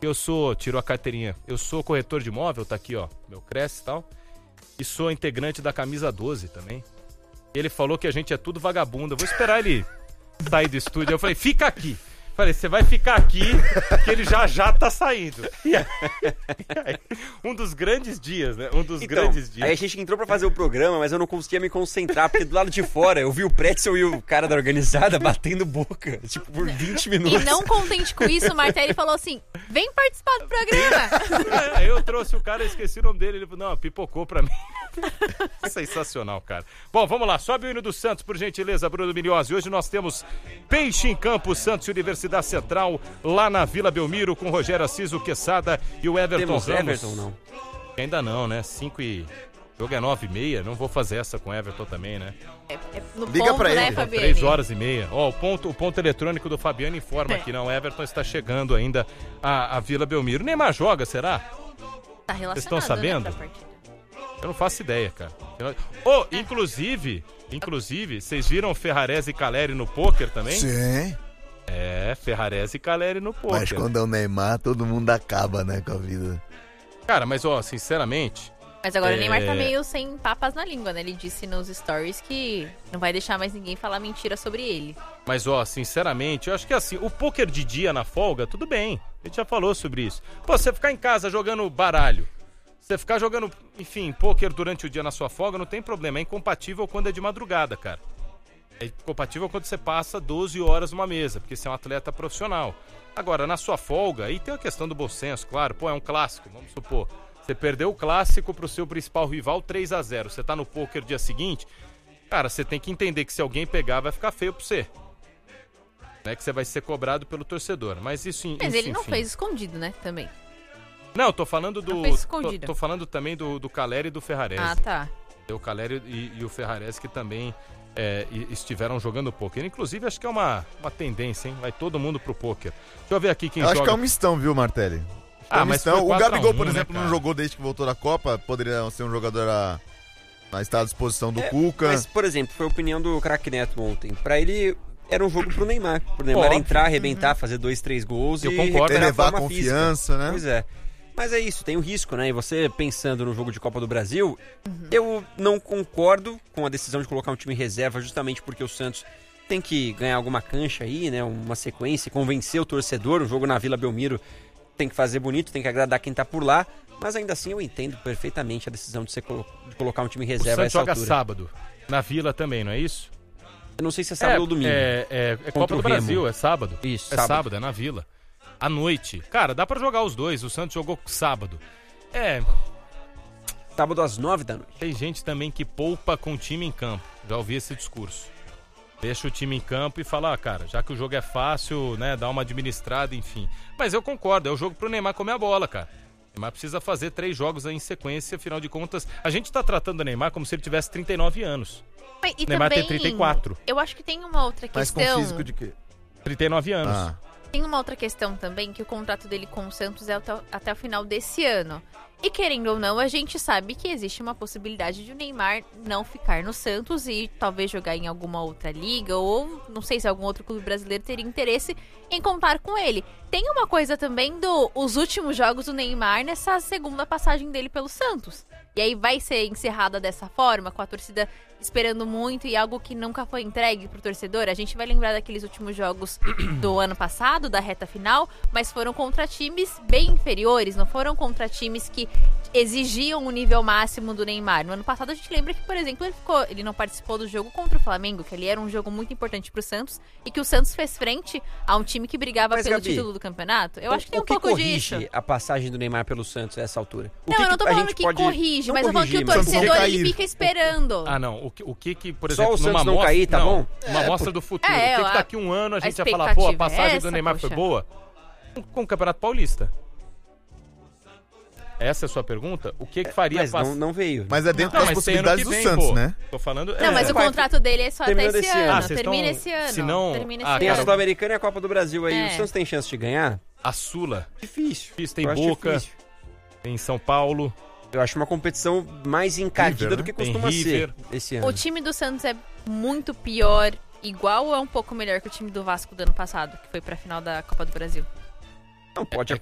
tirou a carteirinha, eu sou corretor de imóvel, tá aqui, ó, meu Cresce e tal, e sou integrante da Camisa 12 também. Ele falou que a gente é tudo vagabundo, eu vou esperar ele sair do estúdio. Eu falei, fica aqui. Falei, você vai ficar aqui, que ele já tá saindo. E aí, um dos grandes dias, né? Grandes dias. Aí a gente entrou pra fazer o programa, mas eu não conseguia me concentrar, porque do lado de fora eu vi o Pretzel e o cara da organizada batendo boca, tipo, por 20 minutos. E não contente com isso, o Martelli falou assim, vem participar do programa. Aí eu trouxe o cara, esqueci o nome dele, ele falou, não, pipocou pra mim. Sensacional, cara. Bom, vamos lá, sobe o hino do Santos, por gentileza, Bruno Migliozzi. Hoje nós temos Peixe em Campo, Santos e Universidade Central, lá na Vila Belmiro, com Rogério Assis, o Quesada e o Everton Temos Ramos. Everton, não? Ainda não, né? 5 e... O jogo é 9h30, não vou fazer essa com o Everton também, né? No Liga ponto, pra né, ele. Fabiane? 3h30. Ó, o ponto eletrônico do Fabiano informa que não, o Everton está chegando ainda à Vila Belmiro. Neymar joga, será? Tá relacionado, Vocês estão sabendo? Né, pra partida. Eu não faço ideia, cara. Inclusive, vocês viram Ferrarese e Caleri no pôquer também? Sim. Ferrarese e Caleri no pôquer. Mas quando é o Neymar, todo mundo acaba, né, com a vida. Cara, mas sinceramente... Mas agora o Neymar tá meio sem papas na língua, né? Ele disse nos stories que não vai deixar mais ninguém falar mentira sobre ele. Mas, sinceramente, eu acho que assim, o pôquer de dia na folga, tudo bem. A gente já falou sobre isso. Pô, você ficar em casa jogando baralho, você ficar jogando, enfim, pôquer durante o dia na sua folga, não tem problema. É incompatível quando é de madrugada, cara. É incompatível quando você passa 12 horas numa mesa, porque você é um atleta profissional. Agora, na sua folga, aí tem a questão do bom senso, claro. Pô, é um clássico, vamos supor. Você perdeu o clássico pro seu principal rival 3-0. Você tá no pôquer dia seguinte, cara, você tem que entender que se alguém pegar, vai ficar feio pra você. Né? Que você vai ser cobrado pelo torcedor. Mas Mas ele não fez escondido, né? Também. Não, eu tô falando do... Não fez escondido. Tô falando também do Caleri e do Ferrarese. Ah, tá. O Caleri e o Ferrarese que também estiveram jogando pôquer. Inclusive, acho que é uma tendência, hein? Vai todo mundo pro pôquer. Deixa eu ver aqui quem joga. Acho que é um mistão, viu, Martelli? Mas então, o Gabigol, por 4-1, exemplo, né, não jogou desde que voltou da Copa. Poderia ser um jogador a estar à disposição do Cuca. Mas, por exemplo, foi a opinião do craque Neto ontem. Pra ele, era um jogo pro Neymar. Pro Neymar Óbvio. entrar, arrebentar, fazer 2-3 gols Eu e concordo. recuperar Elevar a forma confiança, física. né? Pois é. Mas é isso, tem o risco, né? E você pensando no jogo de Copa do Brasil, eu não concordo com a decisão de colocar um time em reserva, justamente porque o Santos tem que ganhar alguma cancha aí, né? Uma sequência, convencer o torcedor. O jogo na Vila Belmiro tem que fazer bonito, tem que agradar quem tá por lá. Mas ainda assim eu entendo perfeitamente a decisão de colocar um time em O reserva a Santos essa joga altura. sábado. Na Vila também, não é isso? Eu não sei se é sábado ou domingo. É Copa Contra do o Remo. Brasil, é sábado. Isso, É sábado, é na Vila. À noite. Cara, dá pra jogar os dois. O Santos jogou sábado. Sábado às 9 da noite. Tem gente também que poupa com o time em campo. Já ouvi esse discurso. Deixa o time em campo e fala, cara, já que o jogo é fácil, né, dá uma administrada, enfim. Mas eu concordo, é o jogo pro Neymar comer a bola, cara. O Neymar precisa fazer 3 jogos aí em sequência, afinal de contas. A gente tá tratando o Neymar como se ele tivesse 39 anos. E O Neymar também, tem 34. Eu acho que tem uma outra Mas com questão. físico de quê? 39 anos. Ah. Tem uma outra questão também, que o contrato dele com o Santos é até o final desse ano. E querendo ou não, a gente sabe que existe uma possibilidade de o Neymar não ficar no Santos e talvez jogar em alguma outra liga, ou não sei se algum outro clube brasileiro teria interesse em contar com ele. Tem uma coisa também dos últimos jogos do Neymar nessa segunda passagem dele pelo Santos. E aí vai ser encerrada dessa forma, com a torcida esperando muito e algo que nunca foi entregue pro torcedor. A gente vai lembrar daqueles últimos jogos do ano passado, da reta final, mas foram contra times bem inferiores, não foram contra times que exigiam o nível máximo do Neymar. No ano passado a gente lembra que, por exemplo, ele não participou do jogo contra o Flamengo, que ali era um jogo muito importante pro Santos, e que o Santos fez frente a um time que brigava Mas, pelo Gabi, título do campeonato. Eu acho que tem o um pouco corrige disso. a passagem do Neymar pelo Santos a essa altura? Não, eu não tô falando que corrige, Não mas eu tô falando que o corrigir, mas torcedor cair. ele fica esperando. Ah, não. O que, por Só exemplo, o Santos numa não mostra, cair, tá bom? Uma amostra do futuro. É, o que daqui a um ano a gente vai falar, expectativa pô, a passagem é do essa, Neymar foi poxa. boa? Com o Campeonato Paulista. Essa é a sua pergunta? O que faria... Mas não veio. Mas é dentro Não, das mas tem ano possibilidades que do vem, Santos, pô. né? Tô falando... Não, mas o contrato dele é só até Termina esse desse ano. ano. Ah, vocês Termina estão- esse ano. se não- Termina Ah, esse Tem a ano. Sul-Americana e a Copa do Brasil aí. É. O Santos tem chance de ganhar? A Sula. Difícil. Tem Eu acho Boca, difícil. tem São Paulo. Eu acho uma competição mais encardida River, do que né? Tem costuma River. ser esse ano. O time do Santos é muito pior, igual ou é um pouco melhor que o time do Vasco do ano passado, que foi pra final da Copa do Brasil? Não, pode É que